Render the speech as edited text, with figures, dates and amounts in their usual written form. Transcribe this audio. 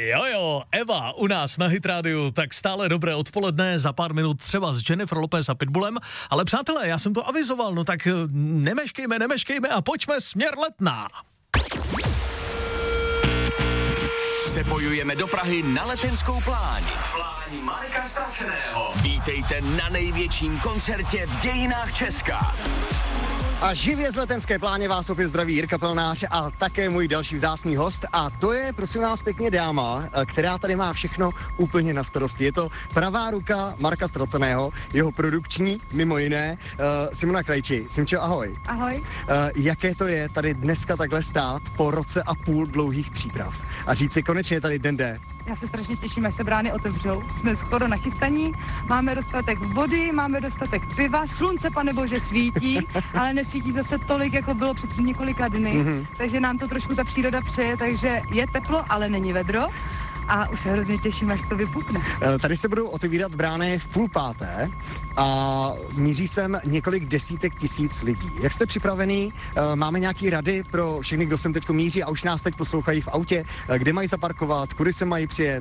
Jo, Eva u nás na Hit Radio, tak stále dobré odpoledne, za pár minut třeba s Jennifer Lopez a Pitbullem, ale přátelé, já jsem to avizoval, no tak nemeškejme a pojďme směr Letná. Přepojujeme do Prahy na letenskou pláň. Pláň Marka Ztraceného. Vítejte na největším koncertě v dějinách Česka. A živě z letenské pláně vás opět zdraví Jirka Pelnář a také můj další vzácný host. A to je, prosím vás, pěkně dáma, která tady má všechno úplně na starosti. Je to pravá ruka Marka Ztraceného, jeho produkční, mimo jiné, Simona Krajčí. Simčo, ahoj. Ahoj. Jaké to je tady dneska takhle stát po roce a půl dlouhých příprav a říct si, konečně tady den jde. Já se strašně těším, až se brány otevřou. Jsme skoro nachystaní, máme dostatek vody, máme dostatek piva, slunce, panebože, svítí, ale nesvítí zase tolik, jako bylo před několika dny, takže nám to trošku ta příroda přeje, takže je teplo, ale není vedro. A už se hrozně těším, až to vypukne. Tady se budou otevírat brány v 4:30 a míří sem několik desítek tisíc lidí. Jak jste připravený? Máme nějaký rady pro všechny, kdo sem teď míří a už nás teď poslouchají v autě? Kde mají zaparkovat? Kudy se mají přijet?